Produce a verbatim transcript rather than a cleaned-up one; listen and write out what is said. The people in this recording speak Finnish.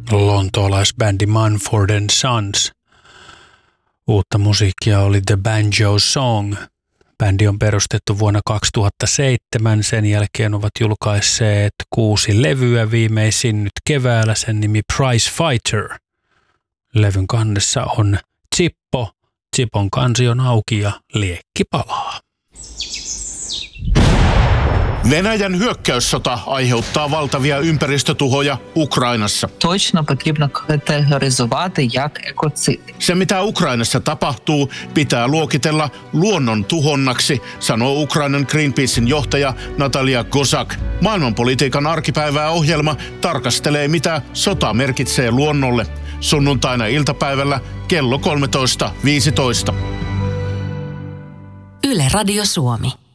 lontoolaisbändi Mumford and Sons. Uutta musiikkia oli The Banjo Song. Bändi on perustettu vuonna kaksituhattaseitsemän. Sen jälkeen ovat julkaisseet kuusi levyä, viimeisin nyt keväällä, sen nimi Prize Fighter. Levyn kannessa on Zippo. Zippon kansi on auki ja liekki palaa. Venäjän hyökkäyssota aiheuttaa valtavia ympäristötuhoja Ukrainassa. Точно потрібно категоризувати як екоциди. Se, mitä Ukrainassa tapahtuu, pitää luokitella luonnon tuhonnaksi, sanoo Ukrainan Greenpeacein johtaja Natalia Kozak. Maailmanpolitiikan arkipäivää ohjelma tarkastelee, mitä sota merkitsee luonnolle. Sunnuntaina iltapäivällä kello kolmetoista viisitoista. Yle Radio Suomi.